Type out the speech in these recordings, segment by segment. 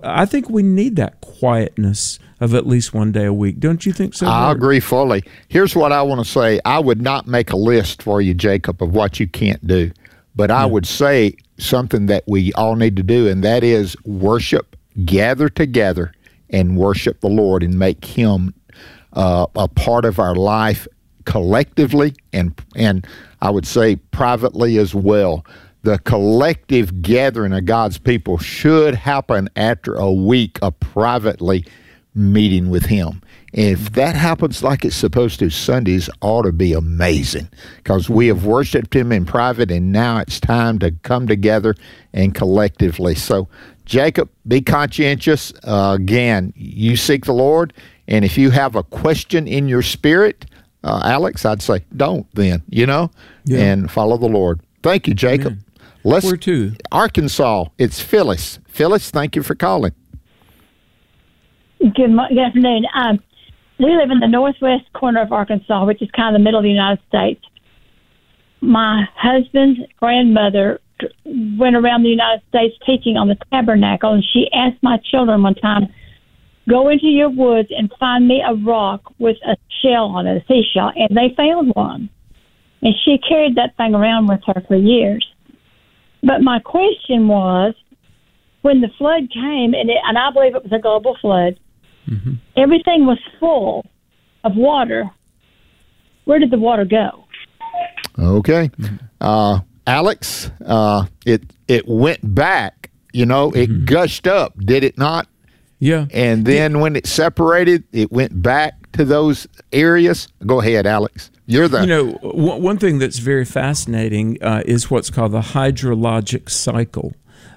I think we need that quietness of at least one day a week. Don't you think so, Bert? I agree fully. Here's what I want to say. I would not make a list for you, Jacob, of what you can't do. But I would say something that we all need to do, and that is worship, gather together and worship the Lord and make Him a part of our life collectively and I would say privately as well. The collective gathering of God's people should happen after a week of privately meeting with Him. If that happens like it's supposed to, Sundays ought to be amazing because we have worshiped Him in private and now it's time to come together and collectively. So, Jacob, be conscientious. Again, you seek the Lord, and if you have a question in your spirit, Alex, I'd say don't then, and follow the Lord. Thank you, Jacob. Where to? Arkansas. It's Phyllis. Phyllis, thank you for calling. Good afternoon. We live in the northwest corner of Arkansas, which is kind of the middle of the United States. My husband's grandmother went around the United States teaching on the tabernacle, and she asked my children one time, go into your woods and find me a rock with a shell on it, a seashell, and they found one. And she carried that thing around with her for years. But my question was, when the flood came, and I believe it was a global flood, everything was full of water. Where did the water go? Okay. Alex, it went back, it gushed up, did it not? Yeah. And then when it separated, it went back to those areas. Go ahead, Alex. You're the... one thing that's very fascinating is what's called the hydrologic cycle.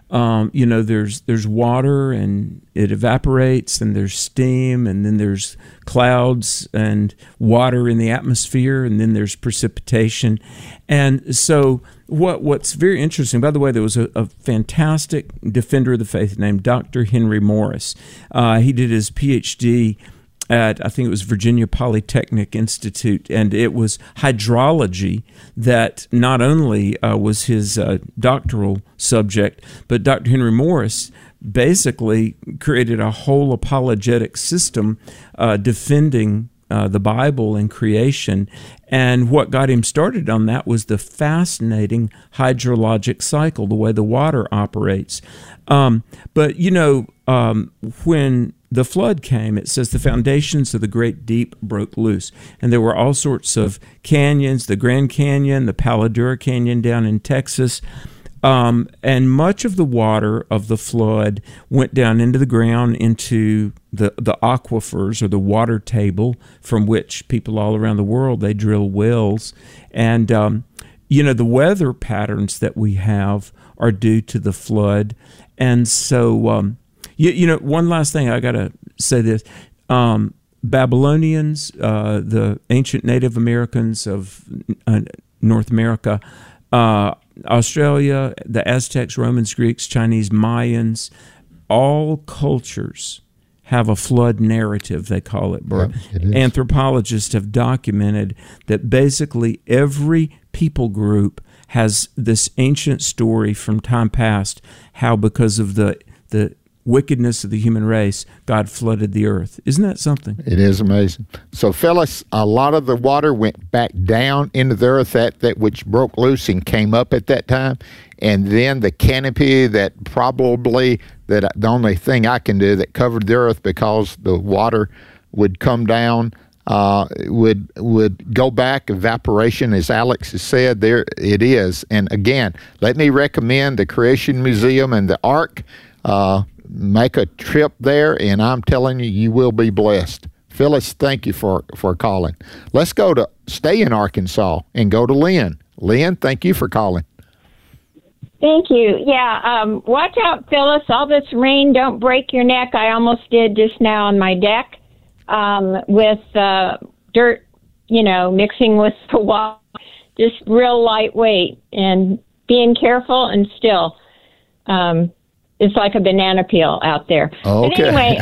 There's water and it evaporates, and there's steam, and then there's clouds and water in the atmosphere, and then there's precipitation. And so what's very interesting, by the way, there was a fantastic defender of the faith named Dr. Henry Morris. He did his PhD at, I think it was Virginia Polytechnic Institute, and it was hydrology that not only was his doctoral subject, but Dr. Henry Morris basically created a whole apologetic system defending the Bible and creation. And what got him started on that was the fascinating hydrologic cycle, the way the water operates. But when the flood came, it says the foundations of the great deep broke loose. And there were all sorts of canyons, the Grand Canyon, the Palo Duro Canyon down in Texas. And much of the water of the flood went down into the ground, into the aquifers, or the water table, from which people all around the world, they drill wells. And, the weather patterns that we have are due to the flood. And so, one last thing, I got to say this. Babylonians, the ancient Native Americans of North America, Australia, the Aztecs, Romans, Greeks, Chinese, Mayans, all cultures have a flood narrative, they call it, Bert. Yeah, Anthropologists have documented that basically every people group has this ancient story from time past, how because of the wickedness of the human race, God flooded the earth. Isn't that something? It is amazing. So, Phyllis, a lot of the water went back down into the earth, that which broke loose and came up at that time. And then the canopy the only thing I can do that covered the earth, because the water would come down, would go back, evaporation, as Alex has said, there it is. And again, let me recommend the Creation Museum and the Ark. Make a trip there, and I'm telling you, you will be blessed. Phyllis, thank you for calling. Let's stay in Arkansas and go to Lynn. Lynn, thank you for calling. Thank you. Yeah, watch out, Phyllis. All this rain, don't break your neck. I almost did just now on my deck with dirt, mixing with the water. Just real lightweight, and being careful and still. It's like a banana peel out there. Okay. But anyway,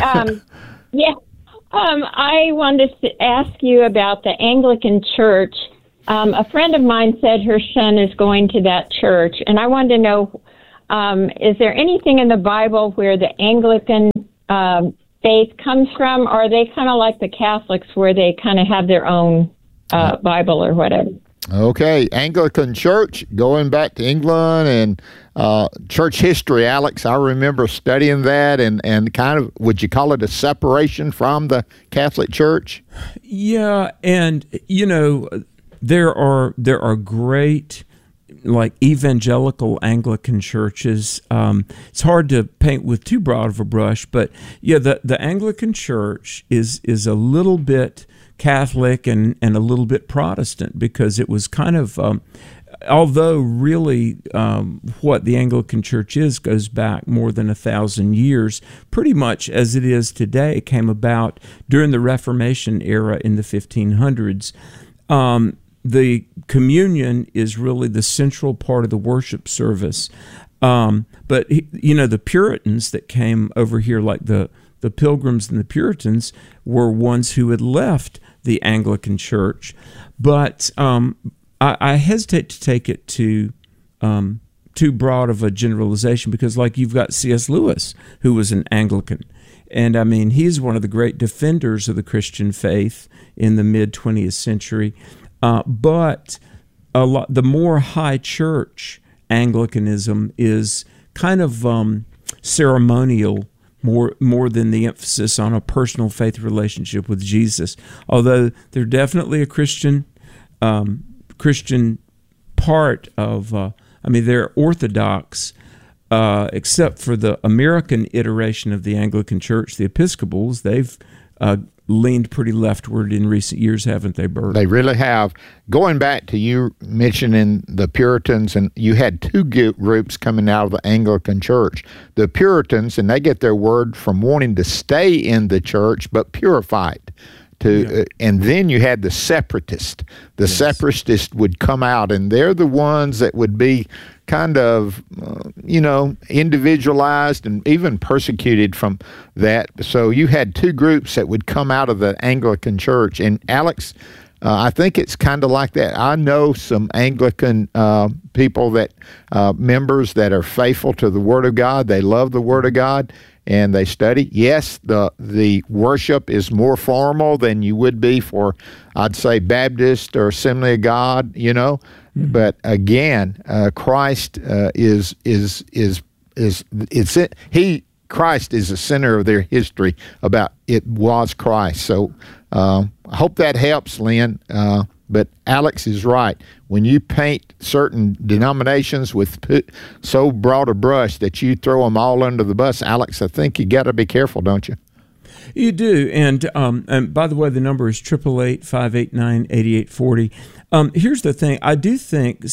I wanted to ask you about the Anglican Church. A friend of mine said her son is going to that church, and I wanted to know, is there anything in the Bible where the Anglican faith comes from, or are they kind of like the Catholics where they kind of have their own Bible or whatever? Okay, Anglican Church, going back to England and church history, Alex, I remember studying that and kind of, would you call it a separation from the Catholic Church? Yeah, and, there are great, like, evangelical Anglican churches. It's hard to paint with too broad of a brush, but, yeah, the Anglican Church is a little bit Catholic and a little bit Protestant, because it was kind of, although really what the Anglican Church is goes back more than 1,000 years, pretty much as it is today. It came about during the Reformation era in the 1500s. The communion is really the central part of the worship service. But, the Puritans that came over here, like the Pilgrims and the Puritans, were ones who had left the Anglican Church. But I hesitate to take it to too broad of a generalization, because, like, you've got C.S. Lewis, who was an Anglican. And, I mean, he's one of the great defenders of the Christian faith in the mid-20th century. But the more high church Anglicanism is kind of ceremonial, more than the emphasis on a personal faith relationship with Jesus. Although they're definitely a Christian part of, they're Orthodox, except for the American iteration of the Anglican Church, the Episcopals. They've leaned pretty leftward in recent years, haven't they, Bert? They really have. Going back to you mentioning the Puritans, and you had two groups coming out of the Anglican Church. The Puritans, and they get their word from wanting to stay in the church but purified. And then you had the separatists. The separatists would come out, and they're the ones that would be kind of, individualized and even persecuted from that. So you had two groups that would come out of the Anglican Church. And Alex, I think it's kind of like that. I know some Anglican people members that are faithful to the Word of God. They love the Word of God, and they study. Yes, the worship is more formal than you would be for, I'd say, Baptist or Assembly of God, Mm-hmm. But again, Christ Christ is the center of their history. About it was Christ. So I hope that helps, Lynn. But Alex is right. When you paint certain denominations with so broad a brush that you throw them all under the bus, Alex, I think you got to be careful, don't you? You do. And by the way, the number is 888-589-8840. Here's the thing. I do think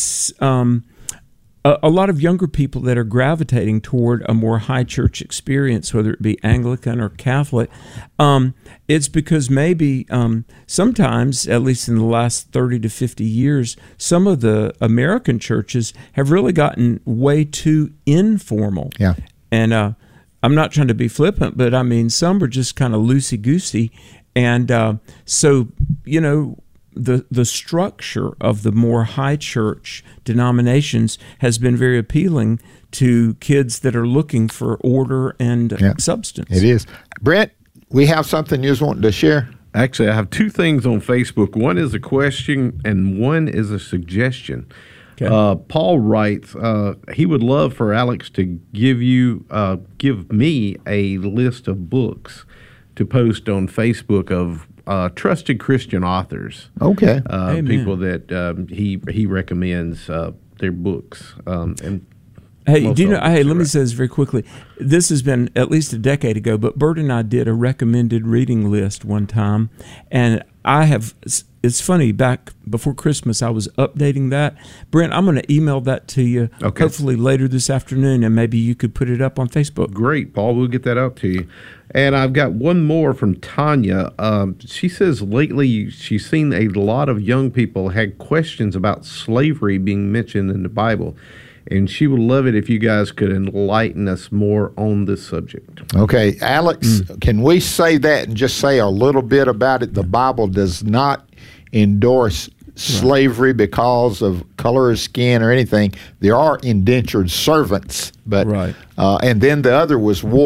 a lot of younger people that are gravitating toward a more high church experience, whether it be Anglican or Catholic, it's because maybe sometimes, at least in the last 30 to 50 years, some of the American churches have really gotten way too informal. Yeah. And I'm not trying to be flippant, but I mean, some are just kind of loosey-goosey. And so, the structure of the more high church denominations has been very appealing to kids that are looking for order and substance. It is. Brent, we have something you was wanting to share? Actually, I have two things on Facebook. One is a question and one is a suggestion. Okay. Paul writes, he would love for Alex to give me a list of books to post on Facebook of trusted Christian authors. Okay. People that he recommends their books. And hey, let me say this very quickly. This has been at least a decade ago, but Bert and I did a recommended reading list one time, and it's funny, back before Christmas, I was updating that. Brent, I'm going to email that to you hopefully later this afternoon, and maybe you could put it up on Facebook. Great, Paul. We'll get that out to you. And I've got one more from Tanya. She says lately she's seen a lot of young people had questions about slavery being mentioned in the Bible. And she would love it if you guys could enlighten us more on this subject. Okay, Alex, can we say that and just say a little bit about it? The Bible does not endorse slavery because of color of skin or anything. There are indentured servants, but and then the other was war.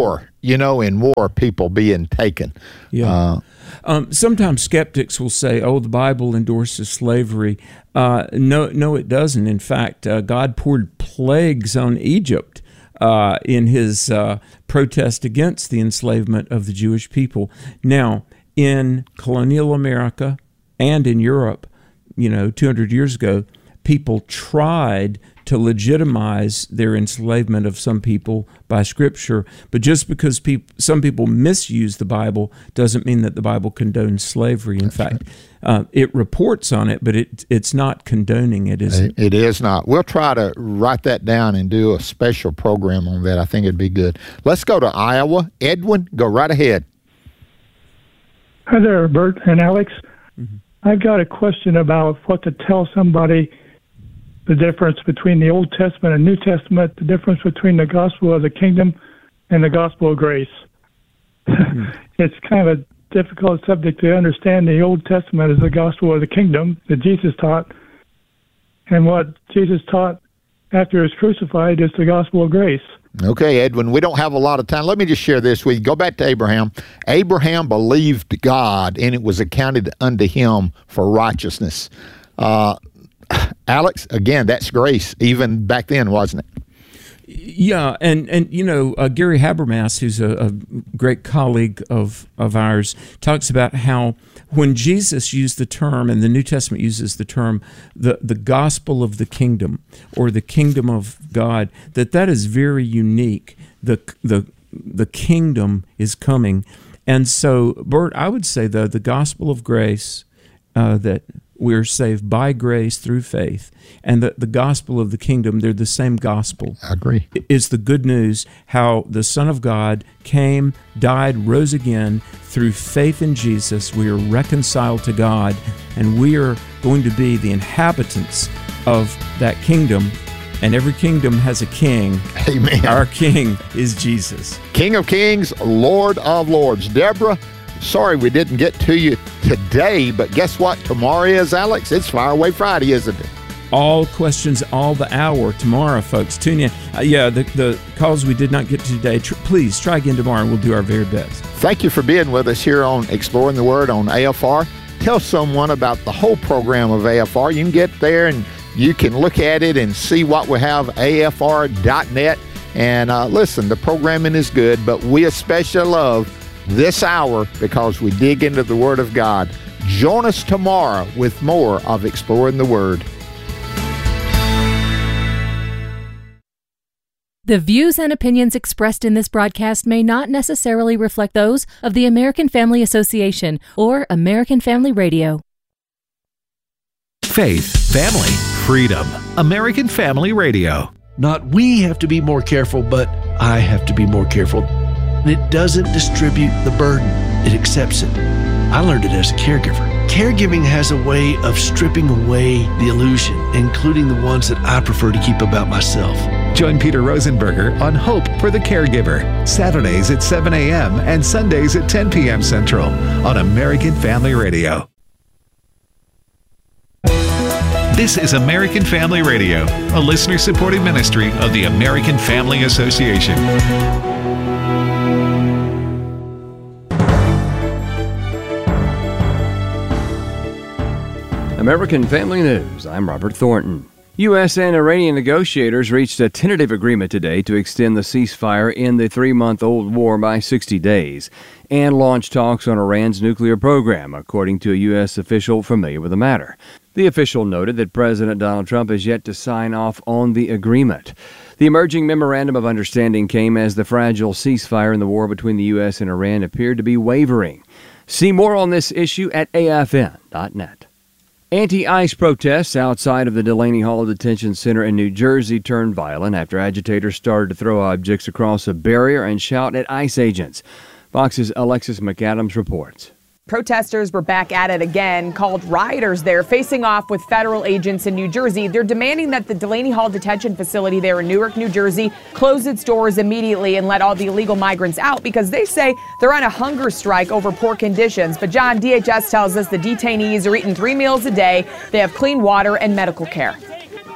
in more people being taken. Yeah. Sometimes skeptics will say, "Oh, the Bible endorses slavery." No, it doesn't. In fact, God poured plagues on Egypt in His protest against the enslavement of the Jewish people. Now, in colonial America and in Europe, 200 years ago, people tried to legitimize their enslavement of some people by Scripture, but just because some people misuse the Bible doesn't mean that the Bible condones slavery. In fact, it reports on it, but it's not condoning it, is it? It is not. We'll try to write that down and do a special program on that. I think it'd be good. Let's go to Iowa. Edwin, go right ahead. Hi there, Bert and Alex. Mm-hmm. I've got a question about what to tell somebody, the difference between the Old Testament and New Testament, the difference between the gospel of the kingdom and the gospel of grace. Mm-hmm. It's kind of a difficult subject to understand. The Old Testament is the gospel of the kingdom that Jesus taught, and what Jesus taught after he was crucified is the gospel of grace. Okay, Edwin, we don't have a lot of time. Let me just share this with you. Go back to Abraham. Abraham believed God, and it was accounted unto him for righteousness. Alex, again, that's grace, even back then, wasn't it? Yeah, and Gary Habermas, who's a great colleague of ours, talks about how when Jesus used the term, and the New Testament uses the term, the gospel of the kingdom, or the kingdom of God, that is very unique. The kingdom is coming. And so, Bert, I would say, though, the gospel of grace, that we're saved by grace through faith, and the gospel of the kingdom, they're the same gospel. I agree. It's the good news, how the Son of God came, died, rose again. Through faith in Jesus, we are reconciled to God, and we are going to be the inhabitants of that kingdom. And every kingdom has a king. Amen. Our king is Jesus. King of kings, Lord of lords. Deborah, sorry we didn't get to you today, but guess what tomorrow is, Alex? It's Fire Away Friday, isn't it? All questions, all the hour tomorrow, folks. Tune in. The calls we did not get to today, please try again tomorrow, and we'll do our very best. Thank you for being with us here on Exploring the Word on AFR. Tell someone about the whole program of AFR. You can get there and you can look at it and see what we have, afr.net. And listen, the programming is good, but we especially love this hour because we dig into the Word of God. Join us tomorrow with more of Exploring the Word. The views and opinions expressed in this broadcast may not necessarily reflect those of the American Family Association or American Family Radio. Faith, family, freedom. American Family Radio. Not we have to be more careful, but I have to be more careful. It doesn't distribute the burden. It accepts it. I learned it as a caregiver. Caregiving has a way of stripping away the illusion, including the ones that I prefer to keep about myself. Join Peter Rosenberger on Hope for the Caregiver, Saturdays at 7 a.m. and Sundays at 10 p.m. Central on American Family Radio. This is American Family Radio, a listener-supported ministry of the American Family Association. American Family News, I'm Robert Thornton. U.S. and Iranian negotiators reached a tentative agreement today to extend the ceasefire in the 3-month-old war by 60 days and launch talks on Iran's nuclear program, according to a U.S. official familiar with the matter. The official noted that President Donald Trump has yet to sign off on the agreement. The emerging memorandum of understanding came as the fragile ceasefire in the war between the U.S. and Iran appeared to be wavering. See more on this issue at afn.net. Anti-ICE protests outside of the Delaney Hall Detention Center in New Jersey turned violent after agitators started to throw objects across a barrier and shout at ICE agents. Fox's Alexis McAdams reports. Protesters were back at it again, called rioters there, facing off with federal agents in New Jersey. They're demanding that the Delaney Hall detention facility there in Newark, New Jersey, close its doors immediately and let all the illegal migrants out because they say they're on a hunger strike over poor conditions. But John, DHS tells us the detainees are eating 3 meals a day. They have clean water and medical care.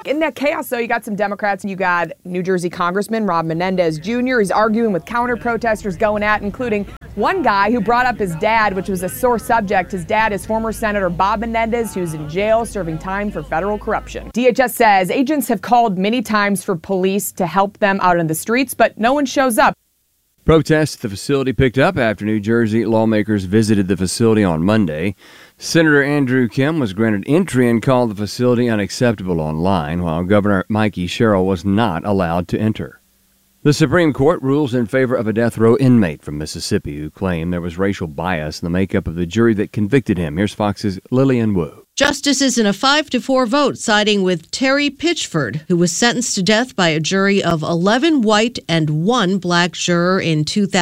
In that chaos, though, you got some Democrats and you got New Jersey Congressman Rob Menendez Jr. He's arguing with counter-protesters going at, including one guy who brought up his dad, which was a sore subject. His dad is former Senator Bob Menendez, who's in jail serving time for federal corruption. DHS says agents have called many times for police to help them out in the streets, but no one shows up. Protests at the facility picked up after New Jersey lawmakers visited the facility on Monday. Senator Andrew Kim was granted entry and called the facility unacceptable online, while Governor Mikey Sherrill was not allowed to enter. The Supreme Court rules in favor of a death row inmate from Mississippi who claimed there was racial bias in the makeup of the jury that convicted him. Here's Fox's Lillian Wu. Justices in a 5-4 vote siding with Terry Pitchford, who was sentenced to death by a jury of 11 white and 1 black juror in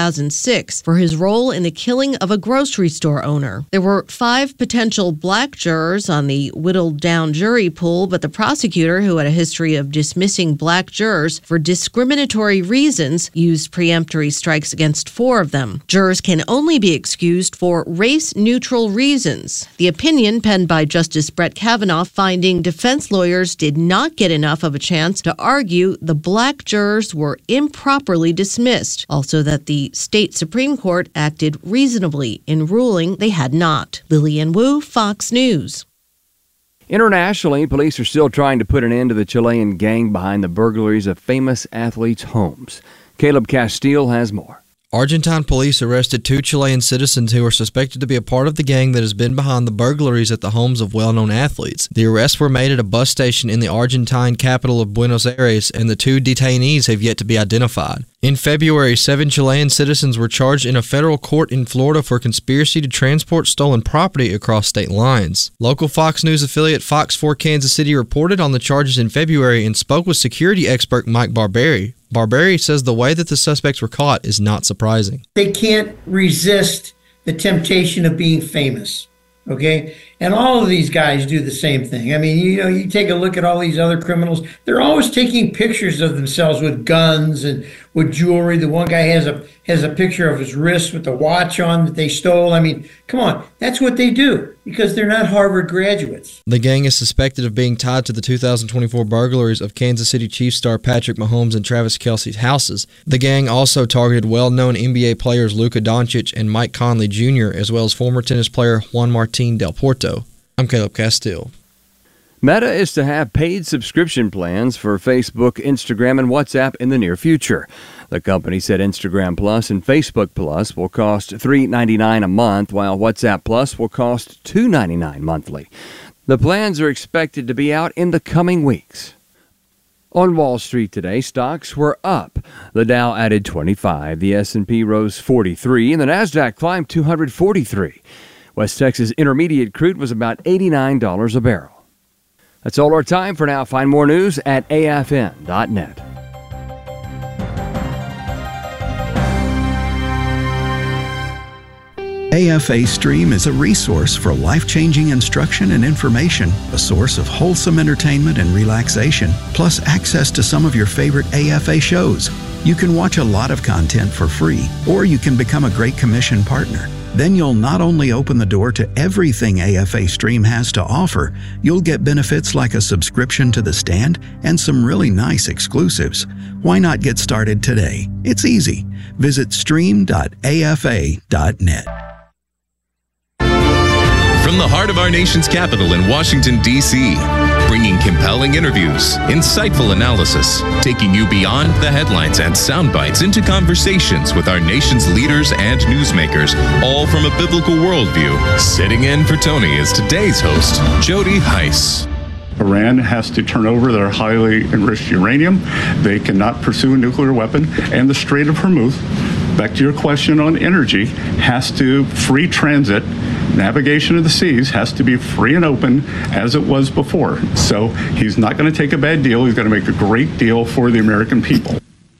2006 for his role in the killing of a grocery store owner. There were 5 potential black jurors on the whittled down jury pool, but the prosecutor, who had a history of dismissing black jurors for discriminatory reasons, used preemptory strikes against 4 of them. Jurors can only be excused for race-neutral reasons. The opinion, penned by Justice Brett Kavanaugh, finding defense lawyers did not get enough of a chance to argue the black jurors were improperly dismissed. Also, that the state Supreme Court acted reasonably in ruling they had not. Lillian Wu, Fox News. Internationally, police are still trying to put an end to the Chilean gang behind the burglaries of famous athletes' homes. Caleb Castile has more. Argentine police arrested 2 Chilean citizens who are suspected to be a part of the gang that has been behind the burglaries at the homes of well-known athletes. The arrests were made at a bus station in the Argentine capital of Buenos Aires, and the 2 detainees have yet to be identified. In February, 7 Chilean citizens were charged in a federal court in Florida for conspiracy to transport stolen property across state lines. Local Fox News affiliate Fox 4 Kansas City reported on the charges in February and spoke with security expert Mike Barberi. Barberi says the way that the suspects were caught is not surprising. They can't resist the temptation of being famous, okay? And all of these guys do the same thing. I mean, you take a look at all these other criminals, they're always taking pictures of themselves with guns and with jewelry. The one guy has a picture of his wrist with the watch on that they stole. I mean, come on, that's what they do because they're not Harvard graduates. The gang is suspected of being tied to the 2024 burglaries of Kansas City Chiefs star Patrick Mahomes and Travis Kelce's houses. The gang also targeted well-known NBA players Luka Doncic and Mike Conley Jr., as well as former tennis player Juan Martín Del Porto. I'm Caleb Castile. Meta is to have paid subscription plans for Facebook, Instagram, and WhatsApp in the near future. The company said Instagram Plus and Facebook Plus will cost $3.99 a month, while WhatsApp Plus will cost $2.99 monthly. The plans are expected to be out in the coming weeks. On Wall Street today, stocks were up. The Dow added 25, the S&P rose 43, and the Nasdaq climbed 243. West Texas Intermediate crude was about $89 a barrel. That's all our time for now. Find more news at afn.net. AFA Stream is a resource for life-changing instruction and information, a source of wholesome entertainment and relaxation, plus access to some of your favorite AFA shows. You can watch a lot of content for free, or you can become a Great Commission partner. Then you'll not only open the door to everything AFA Stream has to offer, you'll get benefits like a subscription to The Stand and some really nice exclusives. Why not get started today? It's easy. Visit stream.afa.net. From the heart of our nation's capital in Washington, D.C., bringing compelling interviews, insightful analysis, taking you beyond the headlines and sound bites into conversations with our nation's leaders and newsmakers, all from a biblical worldview. Sitting in for Tony is today's host, Jody Heiss. Iran has to turn over their highly enriched uranium. They cannot pursue a nuclear weapon. And the Strait of Hormuz, back to your question on energy, has to free transit. Navigation of the seas has to be free and open as it was before. So he's not going to take a bad deal. He's going to make a great deal for the American people.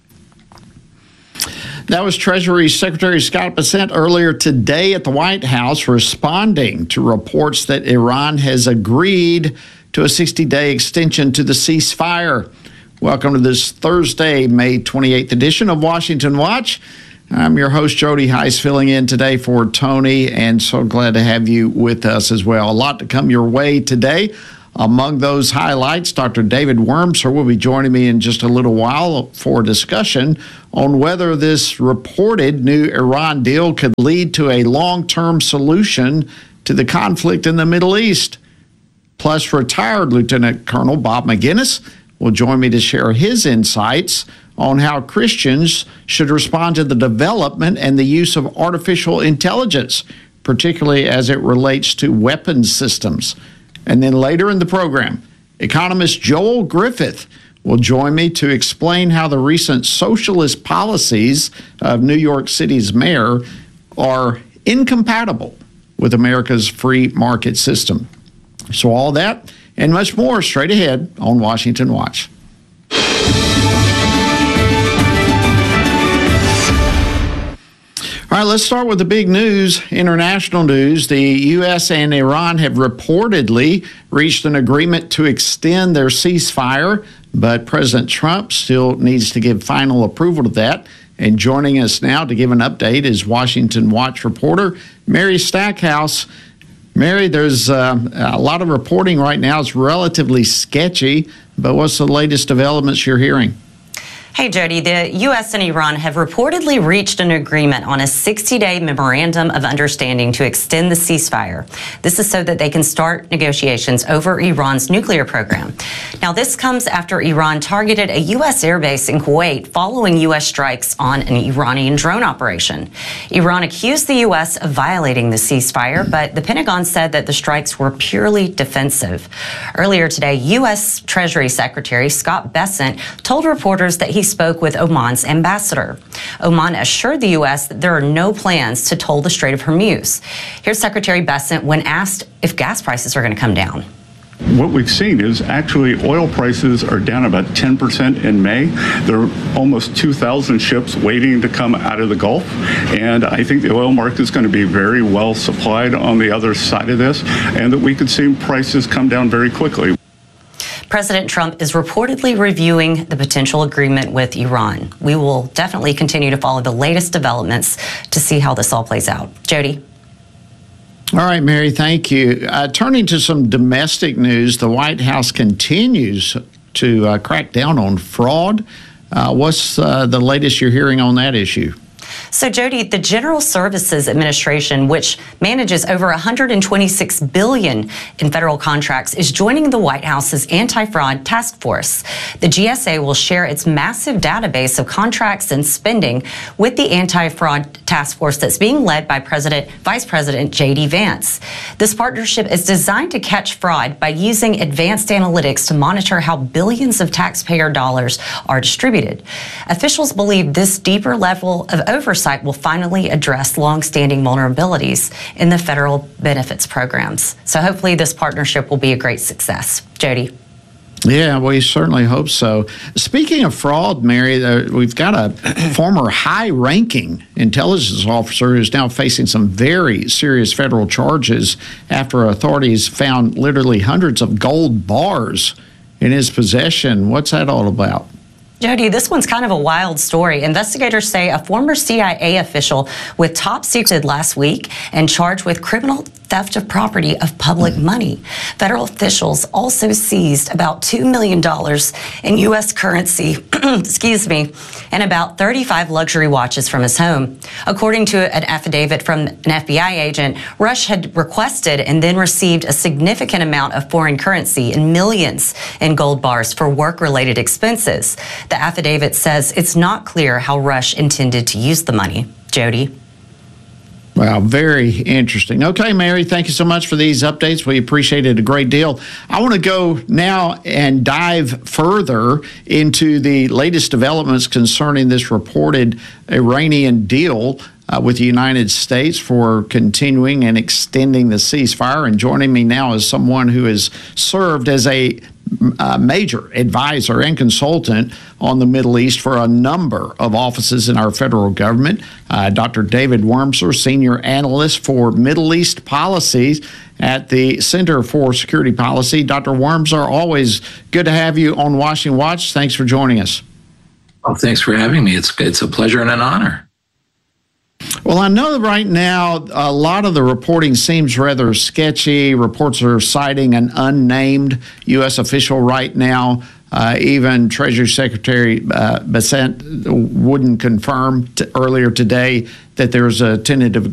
That was Treasury Secretary Scott Bessent earlier today at the White House responding to reports that Iran has agreed to a 60-day extension to the ceasefire. Welcome to this Thursday, May 28th edition of Washington Watch. I'm your host, Jody Heiss, filling in today for Tony, and so glad to have you with us as well. A lot to come your way today. Among those highlights, Dr. David Wormser will be joining me in just a little while for a discussion on whether this reported new Iran deal could lead to a long-term solution to the conflict in the Middle East. Plus, retired Lieutenant Colonel Bob McGinnis will join me to share his insights on how Christians should respond to the development and the use of artificial intelligence, particularly as it relates to weapons systems. And then later in the program, economist Joel Griffith will join me to explain how the recent socialist policies of New York City's mayor are incompatible with America's free market system. So all that and much more straight ahead on Washington Watch. All right, let's start with the big news, international news. The U.S. and Iran have reportedly reached an agreement to extend their ceasefire, but President Trump still needs to give final approval to that. And joining us now to give an update is Washington Watch reporter Mary Stackhouse. Mary, there's a lot of reporting right now. It's relatively sketchy, but what's the latest developments you're hearing? Hey, Jody, the U.S. and Iran have reportedly reached an agreement on a 60-day memorandum of understanding to extend the ceasefire. This is so that they can start negotiations over Iran's nuclear program. Now, this comes after Iran targeted a U.S. airbase in Kuwait following U.S. strikes on an Iranian drone operation. Iran accused the U.S. of violating the ceasefire, but the Pentagon said that the strikes were purely defensive. Earlier today, U.S. Treasury Secretary Scott Bessent told reporters that he spoke with Oman's ambassador. Oman assured the U.S. that there are no plans to toll the Strait of Hormuz. Here's Secretary Bessent when asked if gas prices are going to come down. What we've seen is actually oil prices are down about 10% in May. There are almost 2,000 ships waiting to come out of the Gulf, and I think the oil market is going to be very well supplied on the other side of this, and that we could see prices come down very quickly. President Trump is reportedly reviewing the potential agreement with Iran. We will definitely continue to follow the latest developments to see how this all plays out. Jody? All right, Mary, thank you. Turning to some domestic news, the White House continues to crack down on fraud. What's the latest you're hearing on that issue? So, Jody, the General Services Administration, which manages over $126 billion in federal contracts, is joining the White House's anti-fraud task force. The GSA will share its massive database of contracts and spending with the anti-fraud task force that's being led by Vice President J.D. Vance. This partnership is designed to catch fraud by using advanced analytics to monitor how billions of taxpayer dollars are distributed. Officials believe this deeper level of oversight will finally address long-standing vulnerabilities in the federal benefits programs. So hopefully this partnership will be a great success. Jody? Yeah, we certainly hope so. Speaking of fraud, Mary, we've got a former high-ranking intelligence officer who's now facing some very serious federal charges after authorities found literally hundreds of gold bars in his possession. What's that all about? Jody, this one's kind of a wild story. Investigators say a former CIA official with top secret last week and charged with criminal theft of property of public money. Federal officials also seized about $2 million in U.S. currency, and about 35 luxury watches from his home. According to an affidavit from an FBI agent, Rush had requested and then received a significant amount of foreign currency and millions in gold bars for work-related expenses. The affidavit says it's not clear how Rush intended to use the money. Jody? Wow, very interesting. Okay, Mary, thank you so much for these updates. We appreciate it a great deal. I want to go now and dive further into the latest developments concerning this reported Iranian deal with the United States for continuing and extending the ceasefire. And joining me now is someone who has served as a major advisor and consultant on the Middle East for a number of offices in our federal government. Dr. David Wormser, Senior Analyst for Middle East Policies at the Center for Security Policy. Dr. Wormser, always good to have you on Washington Watch. Thanks for joining us. Well, thanks for having me. It's a pleasure and an honor. Well, I know right now a lot of the reporting seems rather sketchy. Reports are citing an unnamed U.S. official right now. Even Treasury Secretary Bessent wouldn't confirm earlier today that there's a tentative